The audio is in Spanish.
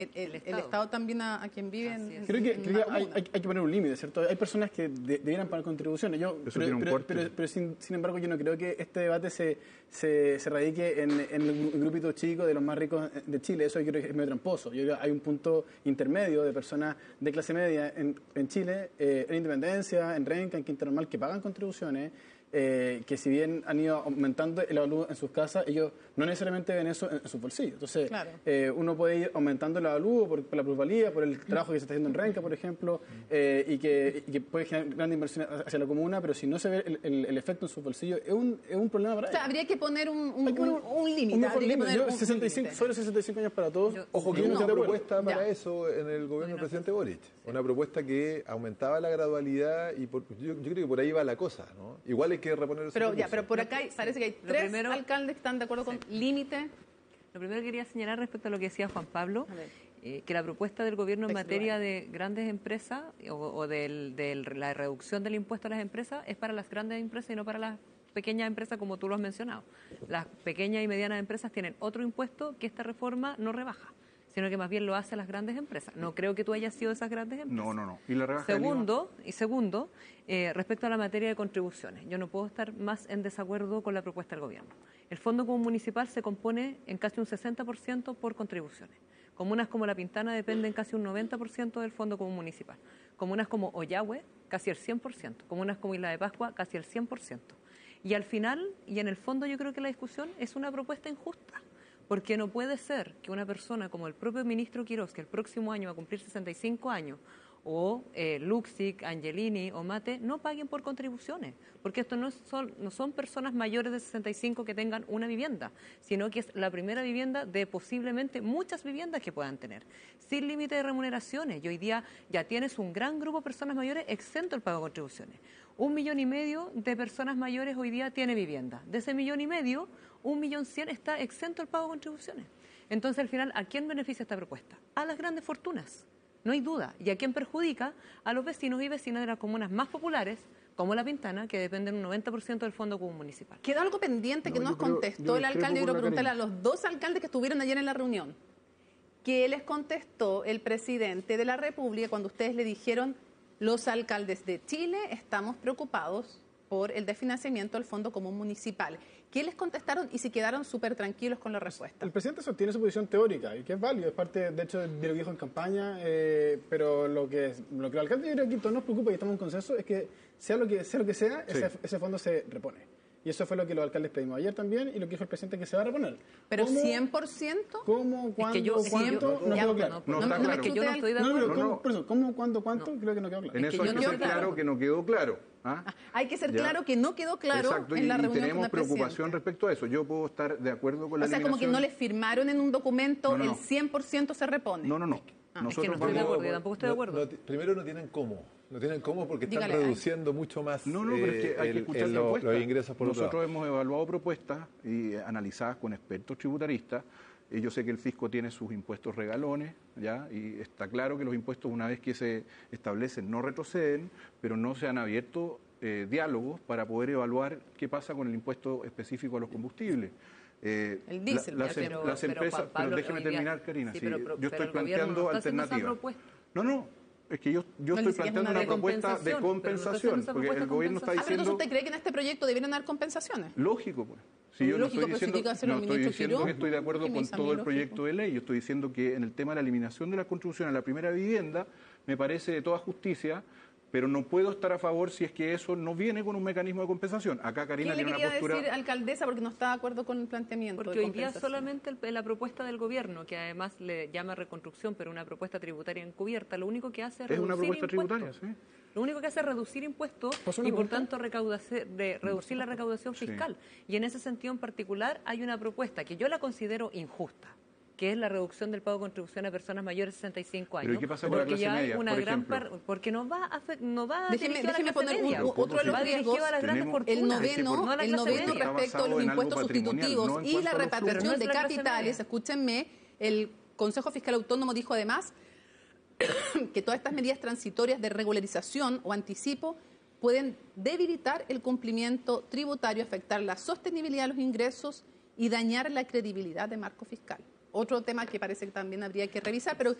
el Estado también a quien vive en Creo que hay que poner un límite, ¿cierto? Hay personas que debieran pagar contribuciones. Pero sin embargo, yo no creo que este debate se radique en el grupito chico de los más ricos de Chile. Eso yo creo que es medio tramposo. Yo creo que hay un punto intermedio de personas de clase media en Chile, en Independencia, en Renca, en Quinta Normal, que pagan contribuciones. Que si bien han ido aumentando el avalúo en sus casas, ellos no necesariamente ven eso en sus bolsillos. Entonces, claro, uno puede ir aumentando el avalúo por la plusvalía, por el trabajo que se está haciendo en Renca, por ejemplo, y que puede generar grandes inversiones hacia la comuna, pero si no se ve el efecto en sus bolsillos, es un problema para ellos. O sea, habría que poner un límite. Sobre 65 años para todos. Ojo, que hubo una propuesta para eso en el gobierno del presidente Boric. Una propuesta que aumentaba la gradualidad y yo creo que por ahí va la cosa, ¿no? Igual hay que reponer ese recurso. Pero por acá parece que hay tres alcaldes que están de acuerdo con límite. Lo primero que quería señalar respecto a lo que decía Juan Pablo, que la propuesta del gobierno en materia de grandes empresas o de la reducción del impuesto a las empresas es para las grandes empresas y no para las pequeñas empresas como tú lo has mencionado. Las pequeñas y medianas empresas tienen otro impuesto que esta reforma no rebaja, sino que más bien lo hace a las grandes empresas. No creo que tú hayas sido de esas grandes empresas. No. ¿Y la rebaja Segundo, respecto a la materia de contribuciones, yo no puedo estar más en desacuerdo con la propuesta del gobierno. El Fondo Común Municipal se compone en casi un 60% por contribuciones. Comunas como La Pintana dependen casi un 90% del Fondo Común Municipal. Comunas como Ollagüe, casi el 100%. Comunas como Isla de Pascua, casi el 100%. Y al final, y en el fondo yo creo que la discusión es una propuesta injusta. Porque no puede ser que una persona como el propio ministro Quirós, que el próximo año va a cumplir 65 años, o Luxic, Angelini o Mate, no paguen por contribuciones. Porque esto no son personas mayores de 65 que tengan una vivienda, sino que es la primera vivienda de posiblemente muchas viviendas que puedan tener. Sin límite de remuneraciones. Y hoy día ya tienes un gran grupo de personas mayores exento el pago de contribuciones. 1,5 millones de personas mayores hoy día tiene vivienda. De ese 1,5 millones, 1.100.000 está exento el pago de contribuciones. Entonces, al final, ¿a quién beneficia esta propuesta? A las grandes fortunas, no hay duda. ¿Y a quién perjudica? A los vecinos y vecinas de las comunas más populares, como La Pintana, que dependen un 90% del Fondo Común Municipal. Queda algo pendiente que nos contestó el alcalde. Yo quiero preguntarle a los dos alcaldes que estuvieron ayer en la reunión. ¿Qué les contestó el presidente de la República cuando ustedes le dijeron: los alcaldes de Chile estamos preocupados por el desfinanciamiento del Fondo Común Municipal? ¿Qué les contestaron y si quedaron súper tranquilos con la respuesta? El presidente sostiene su posición teórica y que es válido, es parte, de hecho, de lo que dijo en campaña, pero lo que el alcalde, yo creo que todos nos preocupa y estamos en consenso, es que sea lo que sea, sí, ese fondo se repone. Y eso fue lo que los alcaldes pedimos ayer también y lo que dijo el presidente, que se va a reponer. ¿Pero ¿cómo? ¿100%? ¿Cómo? ¿Cuándo? ¿Cuánto? No quedó claro. No está claro. Es que yo no estoy de acuerdo. ¿Cómo? ¿Cuándo? ¿Cuánto? Creo que no quedó claro. En eso hay que ser claro que no quedó claro. Hay que ser claro que no quedó claro. Exacto, en la reunión. Y tenemos preocupación respecto a eso. Yo puedo estar de acuerdo con la eliminación. O sea, como que no les firmaron en un documento el 100% se repone. No. Es que no estoy de acuerdo, yo tampoco estoy de acuerdo. Primero no tienen cómo. No tienen cómo porque están reduciendo mucho más pero es que hay que escuchar los ingresos por otro lado. Nosotros hemos evaluado propuestas y analizadas con expertos tributaristas. Yo sé que el fisco tiene sus impuestos regalones, ¿ya? Y está claro que los impuestos, una vez que se establecen, no retroceden, pero no se han abierto diálogos para poder evaluar qué pasa con el impuesto específico a los combustibles. El diésel, las empresas, pero déjeme terminar, Karina. Yo estoy planteando alternativas. Es que yo estoy planteando una propuesta de compensación, porque el gobierno está diciendo... Entonces, ¿usted cree que en este proyecto deberían dar compensaciones? Lógico, pues. Si yo no estoy diciendo que estoy de acuerdo con todo el proyecto de ley, yo estoy diciendo que en el tema de la eliminación de la contribución a la primera vivienda me parece de toda justicia, pero no puedo estar a favor si es que eso no viene con un mecanismo de compensación. Acá Karina tiene una postura... ¿Qué le quería decir, alcaldesa, porque no está de acuerdo con el planteamiento? Porque hoy día solamente la propuesta del gobierno, que además le llama reconstrucción, pero una propuesta tributaria encubierta, lo único que hace es reducir una propuesta impuestos. Tributaria, sí. Lo único que hace es reducir impuestos y, por tanto, reducir la recaudación fiscal. Y en ese sentido en particular hay una propuesta que yo la considero injusta, que es la reducción del pago de contribución a personas mayores de 65 años. ¿Pero qué pasa con la clase media, una por gran ejemplo? Porque no va a déjeme poner otro de los riesgos, el noveno respecto a los impuestos sustitutivos y la repatriación de capitales. Escúchenme, el Consejo Fiscal Autónomo dijo además que todas estas medidas transitorias de regularización o anticipo pueden debilitar el cumplimiento tributario, afectar la sostenibilidad de los ingresos y dañar la credibilidad de marco fiscal. otro tema que parece que también habría que revisar, pero